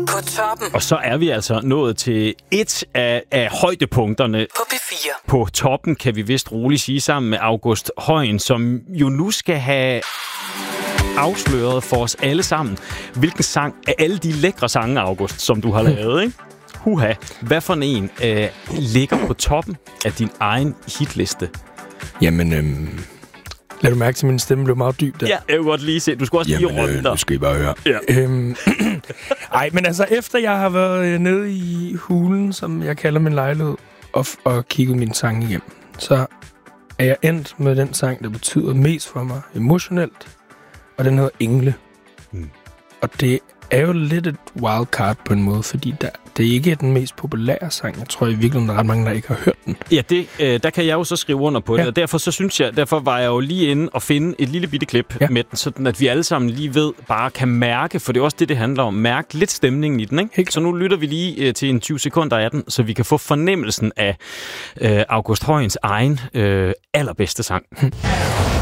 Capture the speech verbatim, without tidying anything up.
På toppen. Og så er vi altså nået til et af, af højdepunkterne. På P fire. På toppen kan vi vist roligt sige sammen med August Højen, som jo nu skal have afsløret for os alle sammen, hvilken sang af alle de lækre sange, August, som du har lavet, ikke? Huha. Hvad for en øh, ligger på toppen af din egen hitliste? Jamen, øhm, lad du mærke til, at min stemme blev meget dyb der. Ja, jeg vil godt lige se. Du skal også Jamen, lige runde øh, dig. nu skal I bare høre. Ja. Øhm, ej, men altså, efter jeg har været nede i hulen, som jeg kalder min lejlighed, og, og kigget min sang igennem, så er jeg endt med den sang, der betyder mest for mig emotionelt, og den hedder Engle. Mm. Og det er jo lidt et wildcard på en måde, fordi der, det er ikke den mest populære sang. Jeg tror i virkeligheden, der er ret mange, der ikke har hørt den. Ja, det, øh, der kan jeg jo så skrive under på det, ja. og derfor så synes jeg, derfor var jeg jo lige inde og finde et lille bitte klip ja. med den, sådan at vi alle sammen lige ved, bare kan mærke, for det er også det, det handler om, mærke lidt stemningen i den, ikke? Helt. Så nu lytter vi lige øh, til en tyve sekunder af den, så vi kan få fornemmelsen af øh, August Højens egen øh, allerbedste sang.